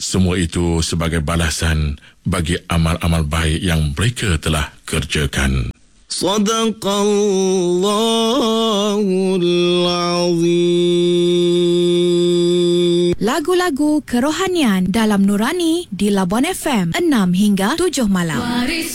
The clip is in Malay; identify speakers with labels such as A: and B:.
A: Semua itu sebagai balasan bagi amal-amal baik yang mereka telah kerjakan.
B: Sadaqallahul Azim.
C: Lagu-lagu kerohanian dalam Nurani di Labuan FM 6 hingga 7 malam.